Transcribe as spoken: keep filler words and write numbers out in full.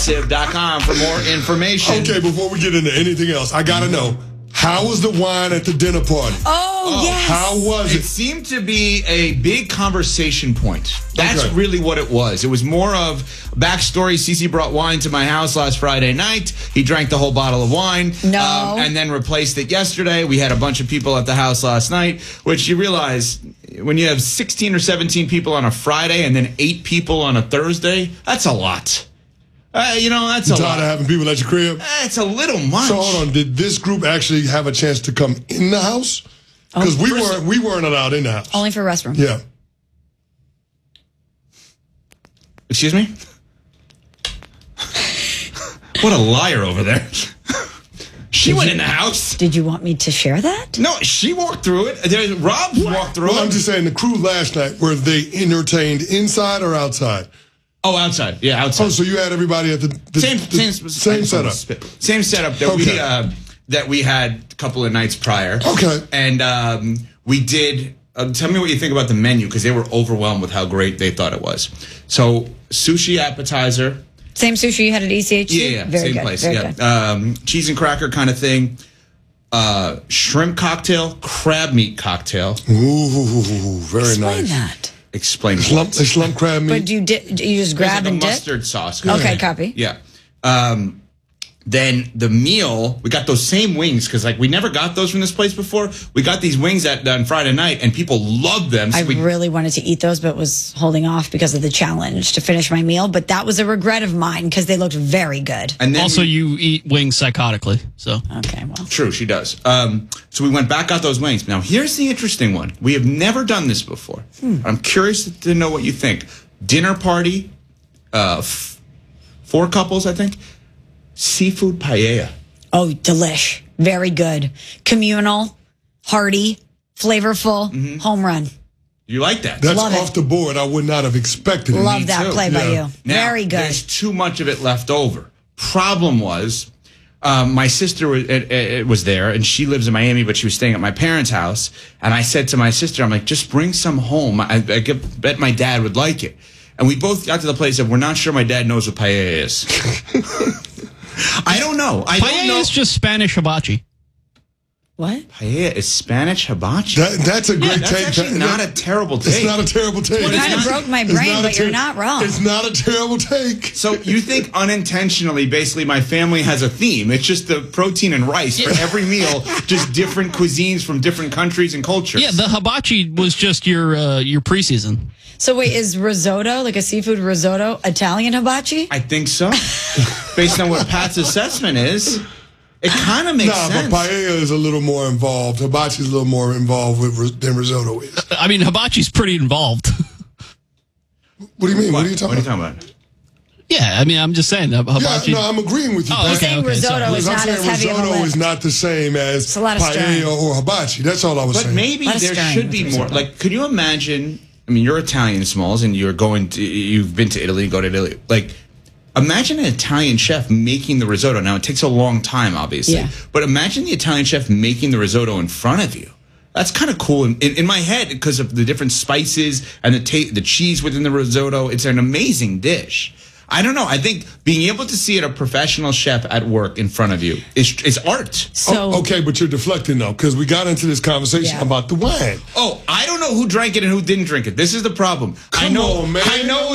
dot com for more information. Okay, before we get into anything else, I gotta know, how was the wine at the dinner party? Oh, Oh, yes. How was It it? seemed to be a big conversation point. That's Okay. really what it was. It was more of backstory. Cece brought wine to my house last Friday night. He drank the whole bottle of wine. No. um, and then replaced it yesterday. We had a bunch of people at the house last night, which you realize when you have sixteen or seventeen people on a Friday and then eight people on a Thursday, that's a lot. Uh, you know, that's You a tired lot. of having people at your crib? Uh, it's a little much. So hold on, did this group actually have a chance to come in the house? Because we first- weren't we weren't allowed in the house. Only for restroom. Yeah. Excuse me? What a liar over there. She went in the house. Did you want me to share that? No, she walked through it. There, Rob walked through Well, it. I'm just saying, the crew last night, were they entertained inside or outside? oh, outside. Yeah, outside. Oh, so you had everybody at the, the same, the same, same setup. Same setup that we Okay. uh, that we had a couple of nights prior. Okay. And um, we did. Uh, tell me what you think about the menu, because they were overwhelmed with how great they thought it was. So sushi appetizer. Same sushi you had at E C H C? Yeah, yeah, Very same good. place. Very Yeah, good. um, cheese and cracker kind of thing. Uh, shrimp cocktail, crab meat cocktail. Ooh, very Explain nice. that. Explain what? Slump, they slump crab meat. But do you, di- do you just There's grab like a and dip? mustard sauce. Okay, copy. Yeah. Um, then the meal, we got those same wings because like we never got those from this place before. We got these wings at on Friday night, and people loved them. So I we, really wanted to eat those, but was holding off because of the challenge to finish my meal. But that was a regret of mine because they looked very good. and then Also, we- you eat wings psychotically, so. Okay, well. True, she does. Um, so we went back, got those wings. Now, here's the interesting one. We have never done this before. Hmm. I'm curious to know what you think. Dinner party, uh, f- four couples, I think. Seafood paella. Oh, delish. Very good. Communal, hearty, flavorful, Mm-hmm. home run. You like that? That's Love off it. the board. I would not have expected it. Love that too. play by Yeah. you. Now, Very good. There's too much of it left over. Problem was, um, my sister was, it, it was there, and she lives in Miami, but she was staying at my parents' house. And I said to my sister, I'm like, just bring some home. I, I get- bet my dad would like it. And we both got to the place that we're not sure my dad knows what paella is. I don't know. I don't Paella know. is just Spanish hibachi. What? Paella is Spanish hibachi. That, that's a great That's take. actually not a terrible take. It's not a terrible take. You It's kind of not- broke my it's brain, not a but you're ter- not wrong. It's not a terrible take. So you think unintentionally, basically, my family has a theme. It's just the protein and rice for every meal, just different cuisines from different countries and cultures. Yeah, the hibachi was just your uh, your preseason. So wait, is risotto, like a seafood risotto, Italian hibachi? I think so. Based on what Pat's assessment is, it kind of makes Nah, sense. but paella is a little more involved. Hibachi is a little more involved with ris- than risotto is. I mean, hibachi's pretty involved. What do you mean? What, What? are you talking What are you about? talking about? Yeah, I mean, I'm just saying. uh, Hibachi. Yeah, no, I'm agreeing with you. Oh, Pat. okay, saying okay, risotto sorry. is I'm not saying as heavy of a risotto lift. is not the same as a lot of paella stirring. or hibachi. That's all I was But saying. maybe Let us there stirring should with be more. risotto. Like, could you imagine? I mean, you're Italian, Smalls, and you're going to. You've been to Italy. Go to Italy. Like, imagine an Italian chef making the risotto. Now, it takes a long time, obviously. Yeah. But imagine the Italian chef making the risotto in front of you. That's kind of cool in, in, in my head because of the different spices and the ta- the cheese within the risotto. It's an amazing dish. I don't know. I think being able to see it, a professional chef at work in front of you is is art. So Oh, okay, but you're deflecting though, because we got into this conversation Yeah. about the wine. Oh, I don't know who drank it and who didn't drink it. This is the problem. I Come know. on, man. I know.